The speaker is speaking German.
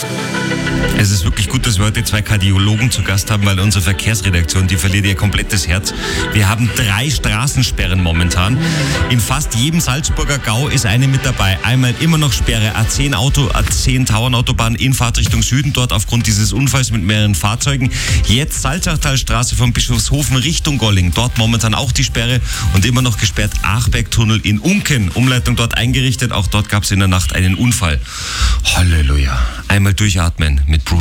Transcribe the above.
Es ist wirklich gut, dass wir heute 2 Kardiologen zu Gast haben, weil unsere Verkehrsredaktion, die verliert ihr komplettes Herz. Wir haben 3 Straßensperren momentan. In fast jedem Salzburger Gau ist eine mit dabei. Einmal immer noch Sperre, A10 Tauernautobahn in Fahrtrichtung Süden, dort aufgrund dieses Unfalls mit mehreren Fahrzeugen. Jetzt Salzachtalstraße von Bischofshofen Richtung Golling, dort momentan auch die Sperre und immer noch gesperrt Achbergtunnel in Unken. Umleitung dort eingerichtet, auch dort gab es in der Nacht einen Unfall. Halleluja. Einmal durchatmen mit Bruno.